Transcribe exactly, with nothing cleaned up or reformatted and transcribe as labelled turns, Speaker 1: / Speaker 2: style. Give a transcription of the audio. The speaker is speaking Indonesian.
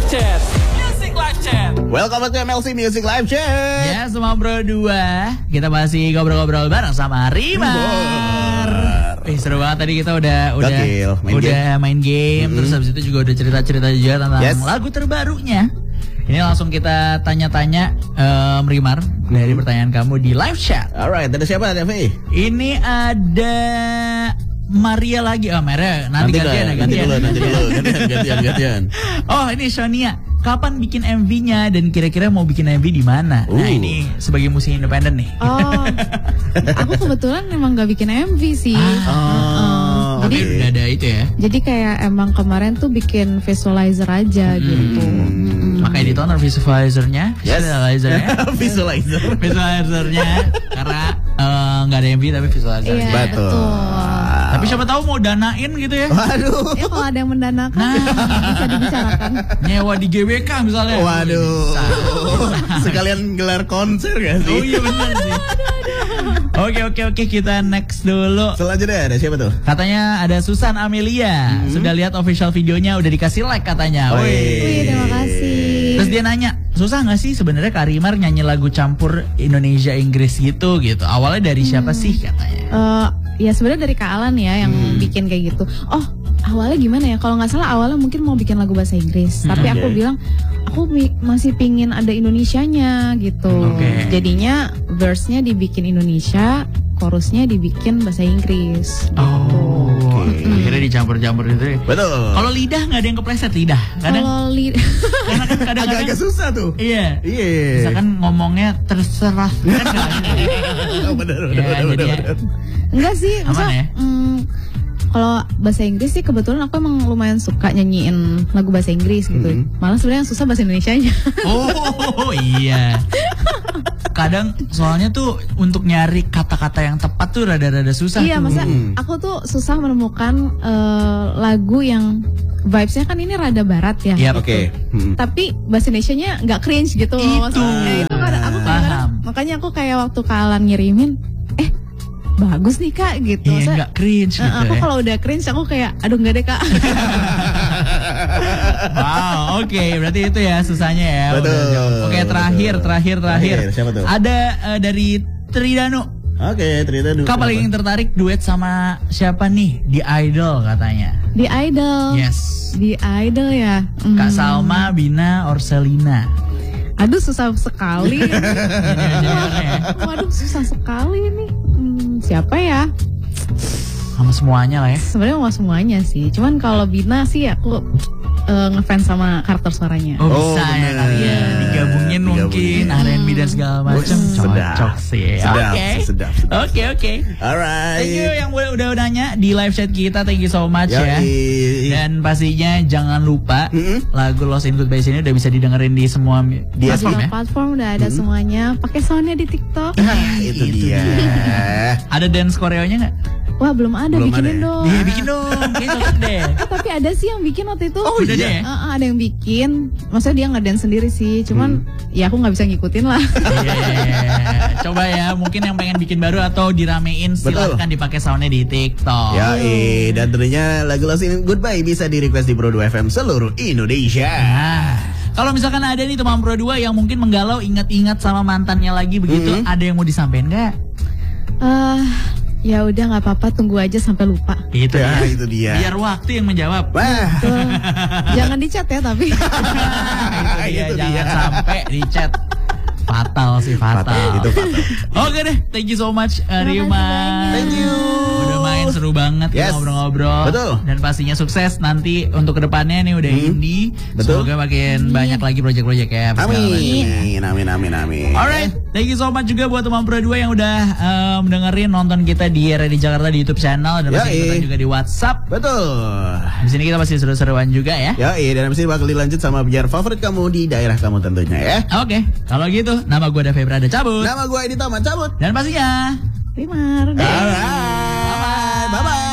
Speaker 1: Chat. Music Live Chat.
Speaker 2: Welcome back to M L C Music Live Chat.
Speaker 3: Ya, semua bro dua. Kita masih ngobrol-ngobrol bareng sama Rimar. Eh, seru banget tadi kita udah udah
Speaker 2: Gokil, main
Speaker 3: udah
Speaker 2: game.
Speaker 3: main game,
Speaker 2: Mm-hmm.
Speaker 3: terus habis itu juga udah cerita-cerita juga tentang
Speaker 2: Yes.
Speaker 3: lagu terbarunya. Ini langsung kita tanya-tanya um, Rimar dari pertanyaan kamu di live chat.
Speaker 2: Alright, ada siapa Devi?
Speaker 3: Ini ada Maria lagi. Oh, Maria nanti,
Speaker 2: Nanti
Speaker 3: gantian,
Speaker 2: kan,
Speaker 3: ya,
Speaker 2: nanti
Speaker 3: gantian.
Speaker 2: dulu, nanti dulu, gantian, gantian, gantian.
Speaker 3: Oh, ini Sonia. Kapan bikin M V-nya dan kira-kira mau bikin M V di mana?
Speaker 2: Uh.
Speaker 3: Nah, ini sebagai musisi independen nih.
Speaker 4: Oh, aku kebetulan emang gak bikin M V sih.
Speaker 3: Ah.
Speaker 4: Uh-uh.
Speaker 3: Tapi
Speaker 4: Jadi,
Speaker 3: udah ada itu ya.
Speaker 4: jadi kayak emang kemarin tuh bikin visualizer aja gitu. Mm-mm.
Speaker 3: Makanya ditonton visualizernya,
Speaker 2: Yes.
Speaker 3: visualizernya,
Speaker 2: Visualizer.
Speaker 3: visualizernya, karena eh, nggak ada M V tapi visualizer.
Speaker 4: Iya,
Speaker 2: Betul.
Speaker 4: betul.
Speaker 3: Tapi siapa tahu mau danain gitu ya?
Speaker 2: Waduh.
Speaker 4: Ya kalau ada yang mendanakan
Speaker 3: Nah.
Speaker 4: bisa dibicarakan.
Speaker 3: Nyewa di G W K misalnya.
Speaker 2: Waduh.
Speaker 3: Bisa.
Speaker 2: Sekalian gelar konser gak sih?
Speaker 3: Oh iya benar sih. Oke oke oke kita next dulu.
Speaker 2: Selanjutnya ada siapa tuh?
Speaker 3: Katanya ada Susan Amelia. Sudah lihat official videonya, udah dikasih like katanya.
Speaker 2: Wih.
Speaker 4: Wih, terima kasih.
Speaker 3: Terus dia nanya, susah nggak sih sebenarnya Kak Rimar nyanyi lagu campur Indonesia Inggris gitu gitu? Awalnya dari siapa sih katanya?
Speaker 4: Eh, ya sebenarnya dari Kak Alan ya yang bikin kayak gitu. Oh, awalnya gimana ya? Kalau nggak salah awalnya mungkin mau bikin lagu bahasa Inggris, tapi
Speaker 2: Oke.
Speaker 4: aku bilang aku mi- masih pingin ada Indonesianya gitu.
Speaker 3: Oke.
Speaker 4: Jadinya verse-nya dibikin Indonesia, chorusnya dibikin bahasa Inggris. Gitu.
Speaker 3: Oh,
Speaker 2: Oke.
Speaker 3: akhirnya dicampur-campur gitu ya.
Speaker 2: Betul.
Speaker 3: Kalau lidah nggak ada yang kepleset lidah, kadang
Speaker 4: Kalau li-
Speaker 3: karena kan kadang-kadang
Speaker 2: agak-agak susah tuh.
Speaker 3: iya.
Speaker 2: Iya.
Speaker 3: Misalkan ngomongnya terserah kan nggak gitu.
Speaker 2: Oh, benar,
Speaker 3: Ya,
Speaker 2: benar, benar,
Speaker 3: jadi
Speaker 2: benar,
Speaker 3: ya.
Speaker 2: benar.
Speaker 4: enggak sih,
Speaker 3: Aman
Speaker 4: masa
Speaker 3: ya?
Speaker 4: mm, kalau bahasa Inggris sih kebetulan aku emang lumayan suka nyanyiin lagu bahasa Inggris gitu.
Speaker 2: Mhm.
Speaker 4: Malah sebenarnya yang susah bahasa Indonesianya.
Speaker 3: Oh iya. Kadang soalnya tuh untuk nyari kata-kata yang tepat tuh rada-rada susah
Speaker 4: Iya,
Speaker 3: tuh.
Speaker 4: masa
Speaker 2: Hmm.
Speaker 4: aku tuh susah menemukan eh, lagu yang vibes-nya kan ini rada barat ya.
Speaker 3: Iya,
Speaker 2: Oke. Hmm.
Speaker 4: Tapi bahasa Indonesianya nggak cringe gitu
Speaker 3: Itu.
Speaker 4: loh. Maksudnya itu kadang aku kadang
Speaker 3: Paham.
Speaker 4: makanya aku kayak waktu Kalan ngirimin, eh bagus nih Kak gitu.
Speaker 3: Iya
Speaker 4: Maksudnya,
Speaker 3: nggak cringe
Speaker 4: eh,
Speaker 3: gitu
Speaker 4: aku
Speaker 3: ya.
Speaker 4: kalau udah cringe aku kayak aduh nggak deh Kak.
Speaker 3: Wow, oke, berarti itu ya susahnya ya.
Speaker 2: Betul,
Speaker 3: Udah jawab. Oke, terakhir,
Speaker 2: betul.
Speaker 3: terakhir, terakhir.
Speaker 2: Terakhir, siapa tuh?
Speaker 3: Ada eh, dari Tridano.
Speaker 2: Oke, cerita dulu.
Speaker 3: Kak paling tertarik duet sama siapa nih di Idol katanya?
Speaker 4: Di Idol.
Speaker 3: Yes.
Speaker 4: Di Idol ya.
Speaker 3: Kak
Speaker 4: Hmm.
Speaker 3: Salma, Bina, Orselina.
Speaker 4: Aduh susah sekali.
Speaker 3: Ini aja ya.
Speaker 4: Waduh susah sekali nih. Hmm, siapa ya?
Speaker 3: Sama semuanya lah ya.
Speaker 4: Sebenarnya mau semuanya sih. Cuman kalau Bina sih aku eh, ngefans sama karakter suaranya.
Speaker 3: Oh,
Speaker 2: Oh,
Speaker 3: bisa ya
Speaker 2: bener.
Speaker 3: kali ya. Digabungin mungkin
Speaker 2: Digabungin.
Speaker 3: R and B dan segala macam.
Speaker 2: Sedap.
Speaker 3: Cocok sih.
Speaker 2: Sedap,
Speaker 3: Oke.
Speaker 2: sedap, sedap.
Speaker 3: Oke, oke.
Speaker 2: Alright.
Speaker 3: Thank you yang udah, udah nanya di live chat kita. Thank you so much ya.
Speaker 2: Yoi.
Speaker 3: Dan pastinya jangan lupa
Speaker 2: Mm-mm.
Speaker 3: lagu Lost in Goodbye ini udah bisa didengerin di semua mi-
Speaker 2: Di
Speaker 3: platform
Speaker 4: Semua
Speaker 3: ya.
Speaker 4: platform udah ada semuanya. Pakai soundnya di TikTok.
Speaker 2: Ah, itu,
Speaker 3: Itu
Speaker 2: dia.
Speaker 3: Ada dance koreonya nggak?
Speaker 4: Wah belum ada,
Speaker 2: Belum
Speaker 4: bikinin
Speaker 2: ada.
Speaker 4: dong.
Speaker 3: Iya bikin dong, kayaknya cocok deh.
Speaker 4: Eh, tapi ada sih yang bikin waktu itu.
Speaker 3: Oh, udah
Speaker 2: iya?
Speaker 3: deh ya?
Speaker 4: Eh, eh, ada yang bikin. Maksudnya dia ngedance sendiri sih. Cuman
Speaker 2: Hmm.
Speaker 4: ya aku nggak bisa ngikutin lah.
Speaker 3: Iya, coba ya, mungkin yang pengen bikin baru atau diramein silahkan dipakai soundnya di TikTok.
Speaker 2: Ya, eh, dan tentunya lagu Lost in Goodbye bisa di request di Pro dua F M seluruh Indonesia.
Speaker 3: Nah, kalau misalkan ada nih teman Pro dua yang mungkin menggalau ingat-ingat sama mantannya lagi begitu,
Speaker 2: Mm-hmm.
Speaker 3: ada yang mau disampaikan nggak?
Speaker 4: Eh, ya udah nggak apa-apa. Tunggu aja sampai lupa.
Speaker 3: Itu
Speaker 2: Ya,
Speaker 3: ya.
Speaker 2: itu dia.
Speaker 3: Biar waktu yang menjawab.
Speaker 2: Wah,
Speaker 4: Tuh. Jangan dicat ya tapi.
Speaker 3: Nah, itu dia,
Speaker 2: Itu
Speaker 3: jangan
Speaker 2: dia.
Speaker 3: sampai di chat. Fatal sih, fatal.
Speaker 2: fatal, itu fatal.
Speaker 3: Oke deh, thank you so much uh,
Speaker 4: Terima kasih
Speaker 3: Rima.
Speaker 4: banyak.
Speaker 2: Thank you.
Speaker 3: Udah main seru banget kita
Speaker 2: Yes.
Speaker 3: ngobrol-ngobrol.
Speaker 2: Betul.
Speaker 3: Dan pastinya sukses nanti untuk kedepannya nih udah
Speaker 2: Hmm.
Speaker 3: indie.
Speaker 2: Betul.
Speaker 3: Semoga makin banyak lagi project-project ya.
Speaker 2: Amin, amin, amin, amin.
Speaker 3: Alright, thank you so much juga buat teman Pro dua yang udah um, dengerin nonton kita di R D Jakarta di YouTube channel dan masih
Speaker 2: Yoi.
Speaker 3: ikutan juga di WhatsApp.
Speaker 2: Betul.
Speaker 3: Di sini kita masih seru-seruan juga ya.
Speaker 2: Ya, eh, dan abis ini bakal dilanjut sama biar favorit kamu di daerah kamu tentunya ya.
Speaker 3: Oke, kalau gitu nama gue ada Febra ada cabut.
Speaker 2: Nama gue Edi Taman cabut.
Speaker 3: Dan pastinya
Speaker 4: Rimar.
Speaker 2: Alright, bye bye.